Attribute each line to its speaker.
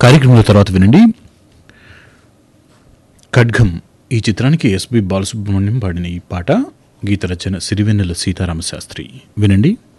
Speaker 1: కార్యక్రమంలో తర్వాత వినండి ఖడ్గం ఈ చిత్రానికి ఎస్పి బాలసుబ్రహ్మణ్యం పాడిన ఈ పాట గీత రచన సిరివెన్నెల సీతారామశాస్త్రి. వినండి.